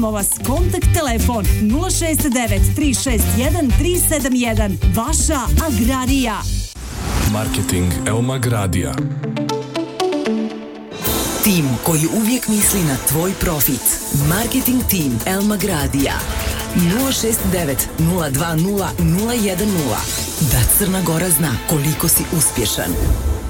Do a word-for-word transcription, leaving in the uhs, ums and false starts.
vas kontakt telefon nula šest devet tri šest jedan tri sedam jedan. Vaša Agrarija. Marketing Elmag Radija. Tim koji uvijek misli na tvoj profit. Marketing tim Elmag Radija. nula šest devet nula dva nula nula jedan nula. Da Crna Gora zna koliko si uspješan.